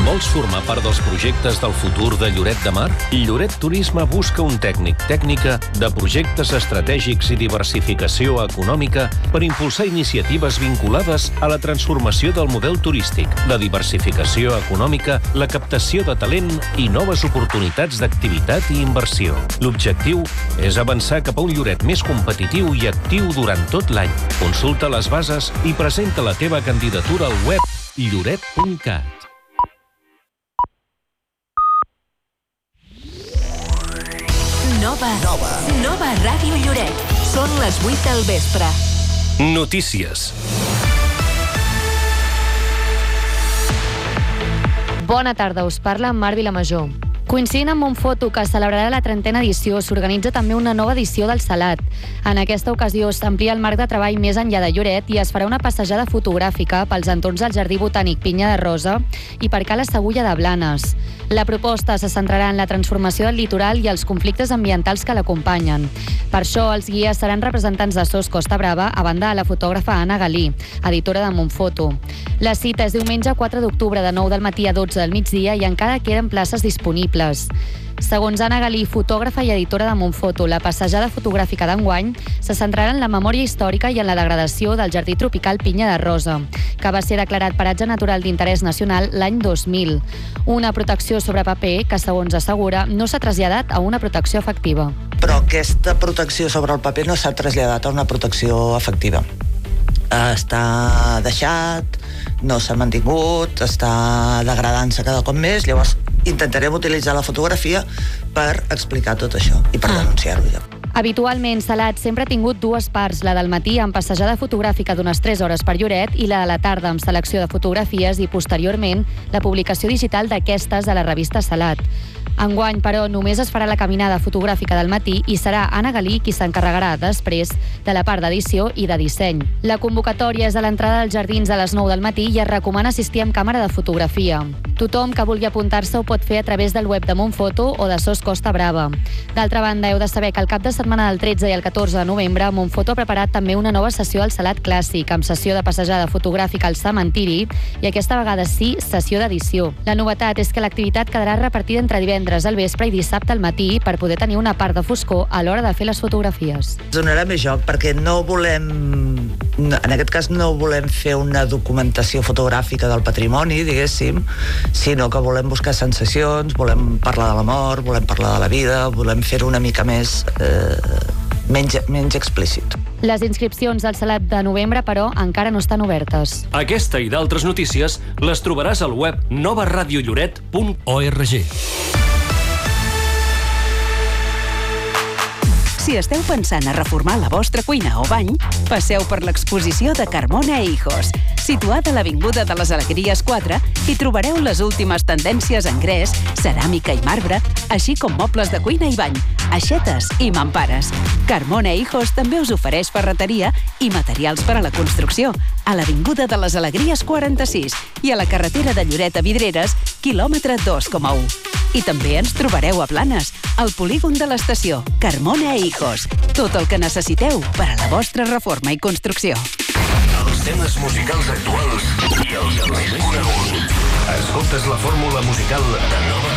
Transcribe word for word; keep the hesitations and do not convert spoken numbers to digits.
Vols formar part dels projectes del futur de Lloret de Mar? Lloret Turisme busca un tècnic tècnica de projectes estratègics i diversificació econòmica per impulsar iniciatives vinculades a la transformació del model turístic, la diversificació econòmica, la captació de talent i noves oportunitats d'activitat i inversió. L'objectiu és avançar cap a un Lloret més competitiu i actiu durant tot l'any. Consulta les bases i presenta la teva candidatura al web lloret punt cat. Nova. Nova. Nova Ràdio Lloret. Són les vuit del vespre. Notícies. Bona tarda, us parla Mar Vilamajor. Coincidint amb Montfoto, que celebrarà la trentena edició, s'organitza també una nova edició del Salat. En aquesta ocasió s'amplia el marc de treball més enllà de Lloret i es farà una passejada fotogràfica pels entorns del Jardí Botànic Pinya de Rosa i per Cala Segulla de Blanes. La proposta se centrarà en la transformació del litoral i els conflictes ambientals que l'acompanyen. Per això, els guies seran representants de S O S Costa Brava, a banda de la fotògrafa Anna Galí, editora de Montfoto. La cita és diumenge quatre d'octubre de nou del matí a dotze del migdia i encara queden places disponibles. Segons Anna Galí, fotògrafa i editora de Montfoto, la passejada fotogràfica d'enguany se centrarà en la memòria històrica i en la degradació del Jardí Tropical Pinya de Rosa, que va ser declarat paratge natural d'interès nacional l'any dos mil. Una protecció sobre paper que, segons assegura, no s'ha traslladat a una protecció efectiva. Però aquesta protecció sobre el paper no s'ha traslladat a una protecció efectiva. Està deixat, no s'ha mantingut, està degradant-se cada cop més, llavors intentarem utilitzar la fotografia per explicar tot això i per ah. denunciar-ho ja. Habitualment, Salat sempre ha tingut dues parts, la del matí amb passejada fotogràfica d'unes tres hores per Lloret i la de la tarda amb selecció de fotografies i, posteriorment, la publicació digital d'aquestes a la revista Salat. Enguany, però, només es farà la caminada fotogràfica del matí i serà Anna Galí qui s'encarregarà després de la part d'edició i de disseny. La convocatòria és a l'entrada dels jardins a les nou del matí i es recomana assistir amb càmera de fotografia. Tothom que vulgui apuntar-se ho pot fer a través del web de Montfoto o de S O S Costa Brava. D'altra banda, heu de saber que el cap de setmana del tretze i el catorze de novembre, Montfoto ha preparat també una nova sessió al Salat Clàssic, amb sessió de passejada fotogràfica al cementiri i aquesta vegada sí, sessió d'edició. La novetat és que l'activitat quedarà repartida entre divendres al vespre i dissabte al matí per poder tenir una part de foscor a l'hora de fer les fotografies. Donarà més joc perquè no volem, en aquest cas no volem fer una documentació fotogràfica del patrimoni, diguéssim, sinó que volem buscar sensacions, volem parlar de la mort, volem parlar de la vida, volem fer-ho una mica més eh, menys, menys explícit. Les inscripcions al Salat de novembre, però, encara no estan obertes. Aquesta i d'altres notícies les trobaràs al web nova radio lloret punt org. Si esteu pensant a reformar la vostra cuina o bany, passeu per l'exposició de Carmona e Hijos. Situada a l'Avinguda de les Alegries quatre, hi trobareu les últimes tendències en gres, ceràmica i marbre, així com mobles de cuina i bany, aixetes i mampares. Carmona e Hijos també us ofereix ferreteria i materials per a la construcció, a l'Avinguda de les Alegries quaranta-sis i a la carretera de Lloret a Vidreres, quilòmetre dos coma u. I també ens trobareu a Blanes, al polígon de l'estació, Carmona e Hijos. Tot el que necessiteu per a la vostra reforma i construcció. Els temes musicals actuals i els més coneguts. Escoltes la fórmula musical de Nova